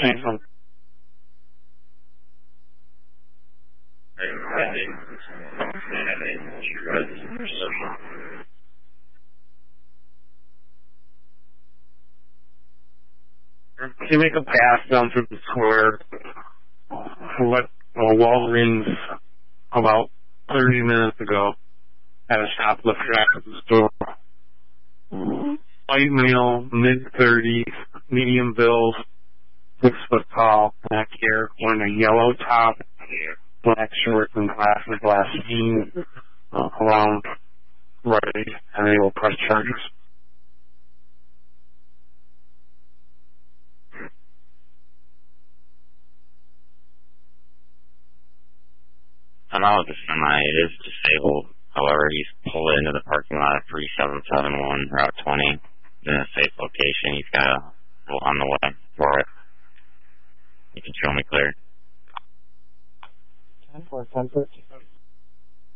Say something. You make a pass down through the square. What Walgreens about 30 minutes ago had a shoplifter at the store. White male, mid-30s, medium build, 6 foot tall, black hair, wearing a yellow top, black shorts and glasses, black jeans, around right, and they will press charges. I know the semi is disabled. However, he's pulled into the parking lot of 3771 Route 20 in a safe location. He's got a on the way for it. You can show me clear. 10-4, 10-13.